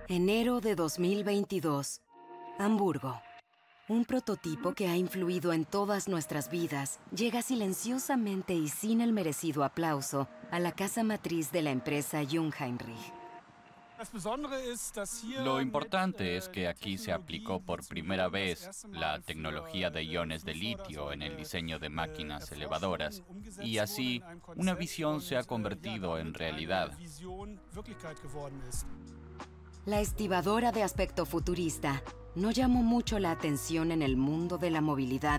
Enero de 2022. Hamburgo. Un prototipo que ha influido en todas nuestras vidas llega silenciosamente y sin el merecido aplauso a la casa matriz de la empresa Jungheinrich. Lo importante es que aquí se aplicó por primera vez la tecnología de iones de litio en el diseño de máquinas elevadoras, y así una visión se ha convertido en realidad. La estibadora de aspecto futurista no llamó mucho la atención en el mundo de la movilidad